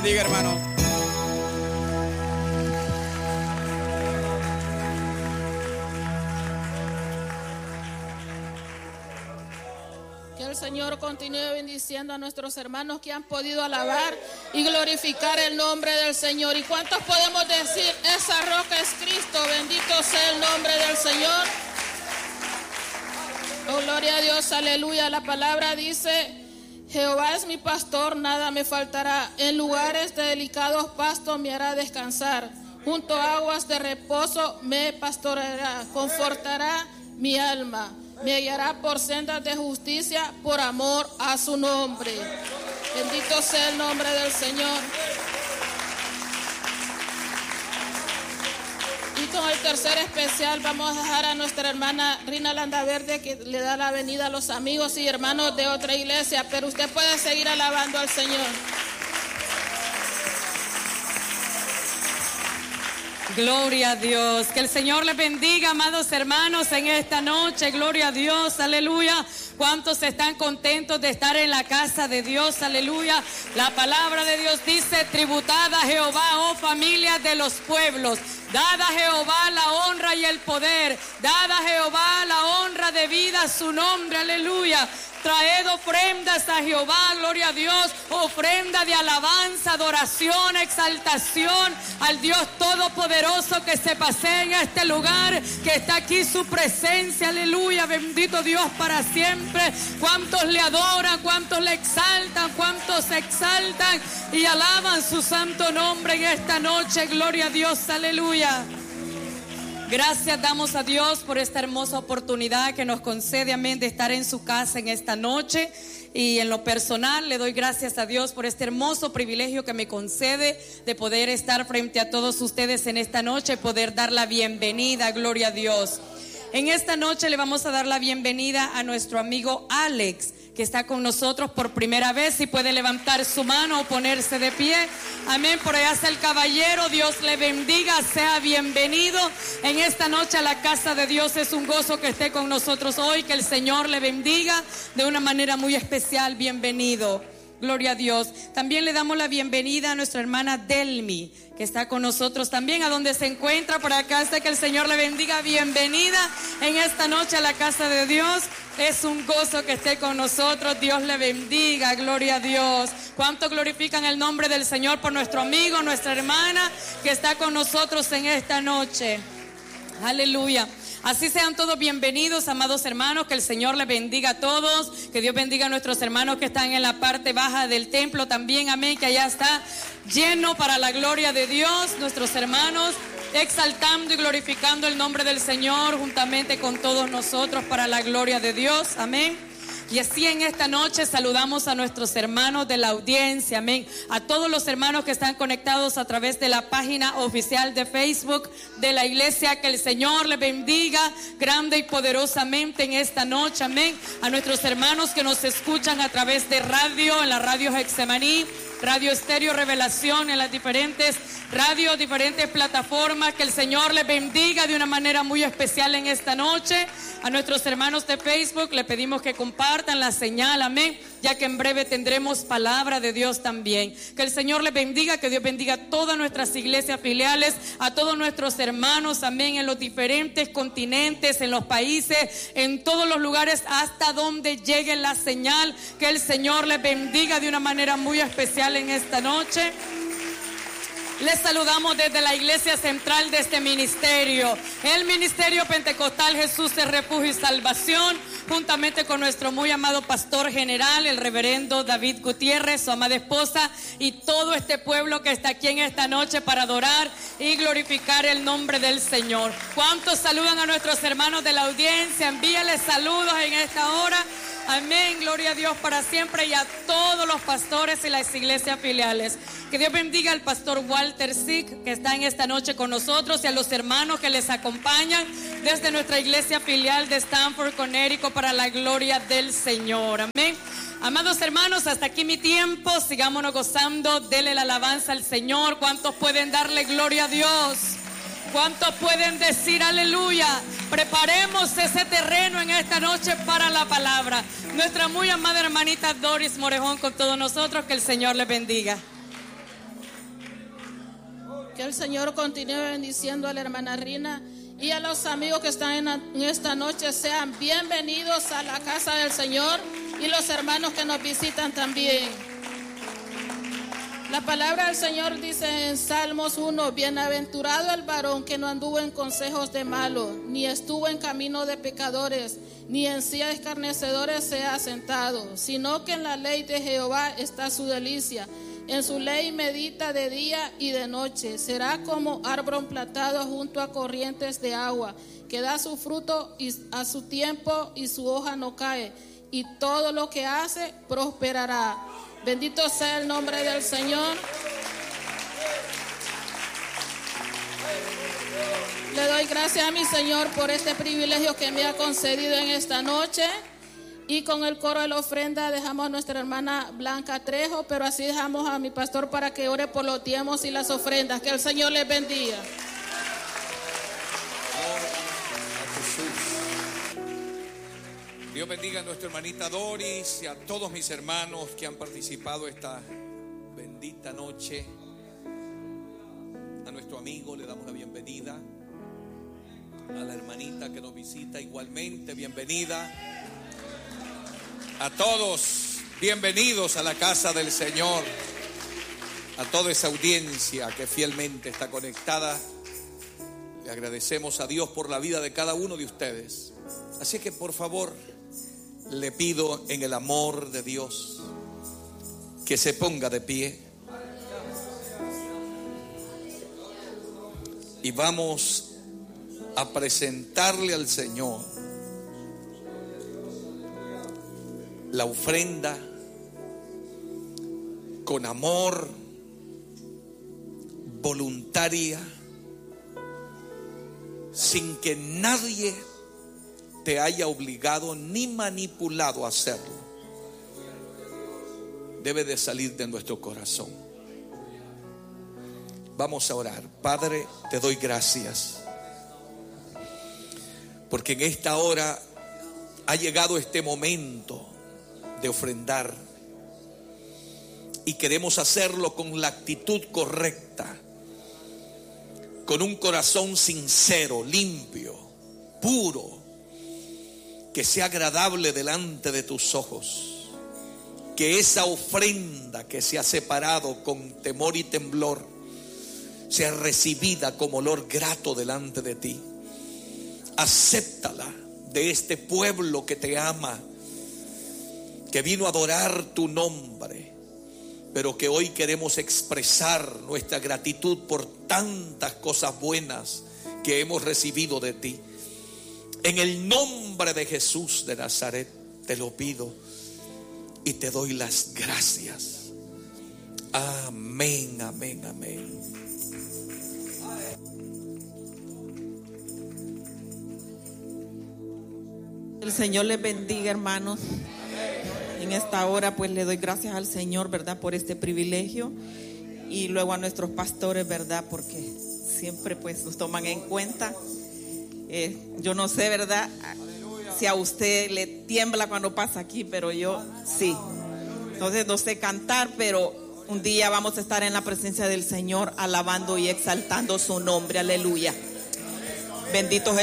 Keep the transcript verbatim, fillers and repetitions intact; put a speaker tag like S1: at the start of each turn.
S1: bendiga, hermanos.
S2: Que el Señor continúe bendiciendo a nuestros hermanos que han podido alabar y glorificar el nombre del Señor. ¿Y cuántos podemos decir, esa roca es Cristo? Bendito sea el nombre del Señor. Oh, gloria a Dios, aleluya. La palabra dice: Jehová es mi pastor, nada me faltará. En lugares de delicados pastos me hará descansar. Junto a aguas de reposo me pastoreará. Confortará mi alma. Me guiará por sendas de justicia por amor a su nombre. Bendito sea el nombre del Señor. Y con el tercer especial vamos a dejar a nuestra hermana Rina Landaverde, que le da la bienvenida a los amigos y hermanos de otra iglesia, pero usted puede seguir alabando al Señor.
S3: Gloria a Dios. Que el Señor les bendiga, amados hermanos, en esta noche. Gloria a Dios, aleluya. ¿Cuántos están contentos de estar en la casa de Dios? Aleluya. La palabra de Dios dice: tributad a Jehová, oh familia de los pueblos. Dad a Jehová la honra y el poder. Dad a Jehová la honra debida a su nombre. Aleluya. Traed ofrendas a Jehová, gloria a Dios, ofrenda de alabanza, adoración, exaltación al Dios Todopoderoso que se pasea en este lugar, que está aquí su presencia, aleluya, bendito Dios para siempre. Cuántos le adoran, cuántos le exaltan, cuántos se exaltan y alaban su santo nombre en esta noche, gloria a Dios, aleluya. Gracias damos a Dios por esta hermosa oportunidad que nos concede, amén, de estar en su casa en esta noche. Y en lo personal le doy gracias a Dios por este hermoso privilegio que me concede de poder estar frente a todos ustedes en esta noche, poder dar la bienvenida, gloria a Dios. En esta noche le vamos a dar la bienvenida a nuestro amigo Alex, que está con nosotros por primera vez. Si puede levantar su mano o ponerse de pie. Amén, por allá está el caballero. Dios le bendiga, sea bienvenido en esta noche a la casa de Dios. Es un gozo que esté con nosotros hoy. Que el Señor le bendiga de una manera muy especial. Bienvenido. Gloria a Dios. También le damos la bienvenida a nuestra hermana Delmi, que está con nosotros también, a donde se encuentra. Por acá está, que el Señor le bendiga. Bienvenida en esta noche a la casa de Dios. Es un gozo que esté con nosotros. Dios le bendiga, gloria a Dios. ¿Cuánto glorifican el nombre del Señor por nuestro amigo, nuestra hermana que está con nosotros en esta noche? Aleluya. Así sean todos bienvenidos, amados hermanos, que el Señor les bendiga a todos, que Dios bendiga a nuestros hermanos que están en la parte baja del templo también, amén, que allá está lleno para la gloria de Dios, nuestros hermanos exaltando y glorificando el nombre del Señor juntamente con todos nosotros para la gloria de Dios, amén. Y así en esta noche saludamos a nuestros hermanos de la audiencia, amén. A todos los hermanos que están conectados a través de la página oficial de Facebook de la iglesia. Que el Señor les bendiga grande y poderosamente en esta noche, amén. A nuestros hermanos que nos escuchan a través de radio, en la radio Getsemaní, Radio Estéreo Revelación, en las diferentes radios, diferentes plataformas. Que el Señor les bendiga de una manera muy especial en esta noche. A nuestros hermanos de Facebook le pedimos que compartan la señal, amén, ya que en breve tendremos palabra de Dios también. Que el Señor les bendiga, que Dios bendiga a todas nuestras iglesias filiales, a todos nuestros hermanos, amén, en los diferentes continentes, en los países, en todos los lugares hasta donde llegue la señal. Que el Señor les bendiga de una manera muy especial en esta noche. Les saludamos desde la iglesia central de este ministerio, el Ministerio Pentecostal Jesús de Refugio y Salvación, juntamente con nuestro muy amado pastor general, el reverendo David Gutiérrez, su amada esposa, y todo este pueblo que está aquí en esta noche para adorar y glorificar el nombre del Señor. ¿Cuántos saludan a nuestros hermanos de la audiencia? Envíales saludos en esta hora. Amén, gloria a Dios para siempre, y a todos los pastores y las iglesias filiales. Que Dios bendiga al pastor Walter Sick, que está en esta noche con nosotros, y a los hermanos que les acompañan desde nuestra iglesia filial de Stamford, Connecticut, para la gloria del Señor. Amén. Amados hermanos, hasta aquí mi tiempo. Sigámonos gozando. Dele la alabanza al Señor. ¿Cuántos pueden darle gloria a Dios? ¿Cuántos pueden decir aleluya? Preparemos ese terreno en esta noche para la palabra. Nuestra muy amada hermanita Doris Morejón con todos nosotros. Que el Señor les bendiga.
S2: Que el Señor continúe bendiciendo a la hermana Rina y a los amigos que están en, en esta noche. Sean bienvenidos a la casa del Señor y los hermanos que nos visitan también. La palabra del Señor dice en Salmos uno: bienaventurado el varón que no anduvo en consejos de malos, ni estuvo en camino de pecadores, ni en silla de escarnecedores se ha sentado, sino que en la ley de Jehová está su delicia. En su ley medita de día y de noche. Será como árbol plantado junto a corrientes de agua, que da su fruto a su tiempo y su hoja no cae, y todo lo que hace prosperará. Bendito sea el nombre del Señor. Le doy gracias a mi Señor por este privilegio que me ha concedido en esta noche. Y con el coro de la ofrenda dejamos a nuestra hermana Blanca Trejo, pero así dejamos a mi pastor para que ore por los diezmos y las ofrendas. Que el Señor les bendiga.
S1: Dios bendiga a nuestra hermanita Doris y a todos mis hermanos que han participado esta bendita noche. A nuestro amigo le damos la bienvenida. A la hermanita que nos visita igualmente, bienvenida. A todos, bienvenidos a la casa del Señor. A toda esa audiencia que fielmente está conectada, le agradecemos a Dios por la vida de cada uno de ustedes. Así que por favor, le pido en el amor de Dios que se ponga de pie y vamos a presentarle al Señor la ofrenda con amor, voluntaria, sin que nadie te haya obligado ni manipulado a hacerlo. Debe de salir de nuestro corazón. Vamos a orar. Padre, te doy gracias porque en esta hora ha llegado este momento de ofrendar y queremos hacerlo con la actitud correcta, con un corazón sincero, limpio, puro, que sea agradable delante de tus ojos. Que esa ofrenda que se ha separado con temor y temblor sea recibida como olor grato delante de ti. Acéptala de este pueblo que te ama, que vino a adorar tu nombre, pero que hoy queremos expresar nuestra gratitud por tantas cosas buenas que hemos recibido de ti. En el nombre de Jesús de Nazaret te lo pido y te doy las gracias. Amén, amén, amén.
S4: El Señor les bendiga, hermanos. En esta hora pues le doy gracias al Señor, ¿verdad?, por este privilegio, y luego a nuestros pastores, ¿verdad?, porque siempre pues nos toman en cuenta. Eh, yo no sé, ¿verdad?, si a usted le tiembla cuando pasa aquí, pero yo sí. Entonces no sé cantar, pero un día vamos a estar en la presencia del Señor alabando y exaltando su nombre. Aleluya. Bendito Jesús.